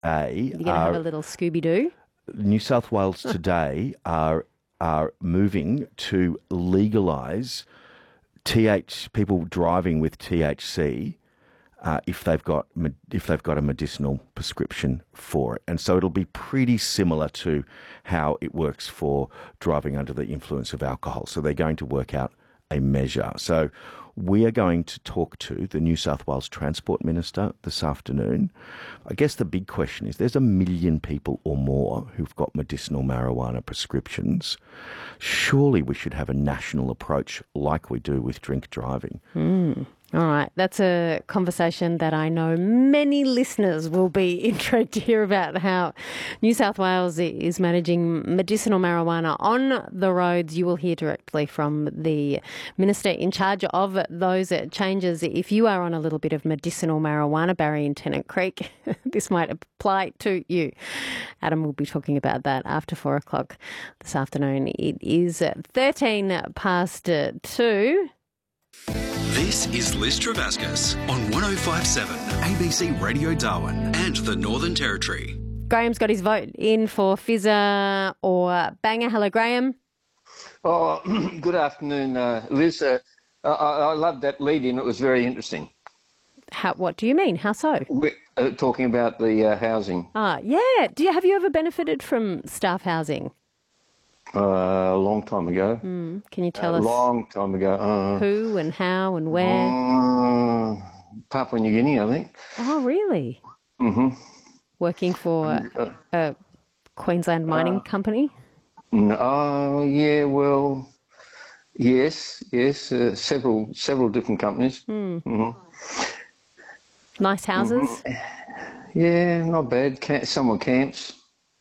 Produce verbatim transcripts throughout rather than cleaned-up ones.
A You're going to have a are little Scooby-Doo? New South Wales today are are moving to legalise T H people driving with T H C uh, if they've got me- if they've got a medicinal prescription for it, and so it'll be pretty similar to how it works for driving under the influence of alcohol. So they're going to work out a measure. So we are going to talk to the New South Wales Transport Minister this afternoon. I guess the big question is there's a million people or more who've got medicinal marijuana prescriptions. Surely we should have a national approach like we do with drink driving. Mm. All right. That's a conversation that I know many listeners will be intrigued to hear about, how New South Wales is managing medicinal marijuana on the roads. You will hear directly from the minister in charge of those changes. If you are on a little bit of medicinal marijuana, Barry in Tennant Creek, this might apply to you. Adam will be talking about that after four o'clock this afternoon. It is thirteen past two. This is Liz Travascus on one oh five point seven A B C Radio Darwin and the Northern Territory. Graham's got his vote in for fizzer or banger. Hello, Graham. Oh, good afternoon, uh, Liz. Uh, I, I loved that lead in. It was very interesting. How? What do you mean? How so? We're uh, talking about the uh, housing. Ah, yeah. Do you have you ever benefited from staff housing? Uh, a long time ago. Mm. Can you tell a us? A long time ago. Uh, who and how and where? Uh, Papua New Guinea, I think. Oh, really? Mm-hmm. Working for uh, a Queensland mining uh, company? No, oh, yeah, well, yes, yes, uh, several several different companies. Mm. Mm-hmm. Nice houses? Mm-hmm. Yeah, not bad. Camp, some were camps.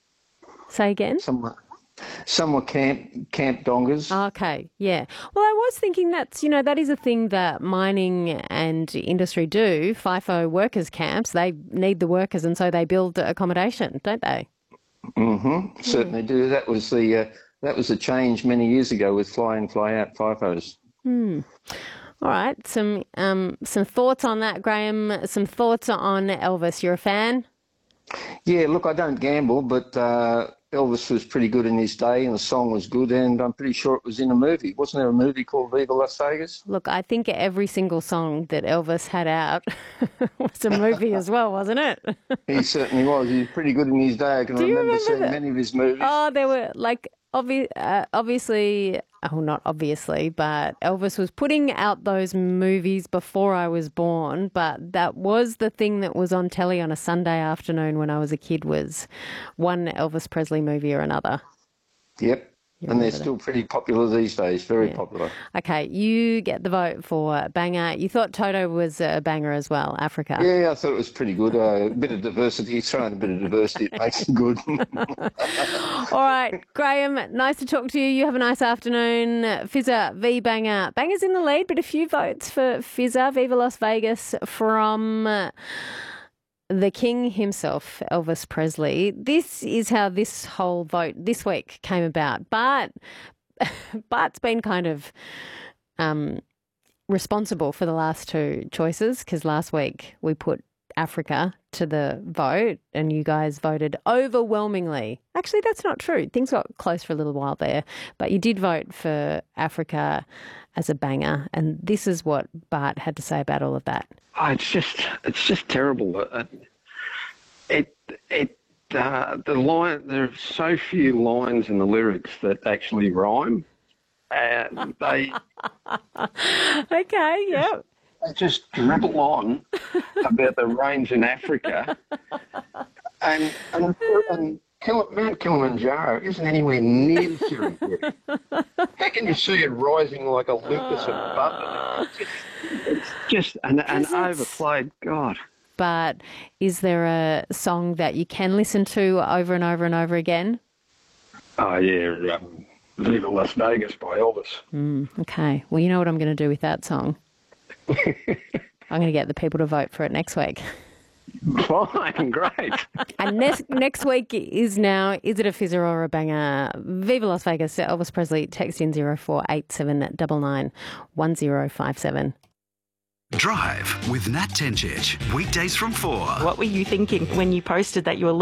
Say again? Some were, some were camp, camp dongas. Okay, yeah. Well, I was thinking that's, you know, that is a thing that mining and industry do. FIFO workers camps, they need the workers and so they build accommodation, don't they? Mm-hmm. Certainly mm. do. That was the uh, that was the change many years ago with fly in, fly out FIFOs. Hmm. All right. Some um some thoughts on that, Graham. Some thoughts on Elvis. You're a fan? Yeah. Look, I don't gamble, but uh, Elvis was pretty good in his day, and the song was good, and I'm pretty sure it was in a movie. Wasn't there a movie called Viva Las Vegas? Look, I think every single song that Elvis had out was a movie as well, wasn't it? He certainly was. He was pretty good in his day. I can remember, remember seeing that? many of his movies. Oh, there were like obvi- uh, obviously. Oh, not obviously, but Elvis was putting out those movies before I was born, but that was the thing that was on telly on a Sunday afternoon when I was a kid, was one Elvis Presley movie or another. Yep. You and they're still that. pretty popular these days, very yeah. popular. Okay, you get the vote for banger. You thought Toto was a banger as well, Africa. Yeah, I thought it was pretty good. Uh, a bit of diversity, throwing a bit of diversity, it makes it good. All right, Graham, nice to talk to you. You have a nice afternoon. Fizzer v Banger. Banger's in the lead, but a few votes for Fizzer, Viva Las Vegas, from the king himself, Elvis Presley. This is how this whole vote this week came about. But Bart's been kind of um, responsible for the last two choices, because last week we put Africa to the vote and you guys voted overwhelmingly. Actually, that's not true. Things got close for a little while there, but you did vote for Africa as a banger. And this is what Bart had to say about all of that. Oh, it's just, it's just terrible. It, it, uh, the line. There are so few lines in the lyrics that actually rhyme, and they. Okay. Yep. They just dribble on about the rains in Africa, and and, and Kil- Mount Kilimanjaro isn't anywhere near Serengeti. How can you see it rising like a Lucas above it? It's just an, an overplayed, God. But is there a song that you can listen to over and over and over again? Oh, yeah, um, Viva Las Vegas by Elvis. Mm, okay. Well, you know what I'm going to do with that song? I'm going to get the people to vote for it next week. Fine, great. And next next week is now, is it a fizzer or a banger? Viva Las Vegas, Elvis Presley. Text in zero four eight seven nine nine one zero five seven. Drive with Nat Tenchich. Weekdays from four. What were you thinking when you posted that you were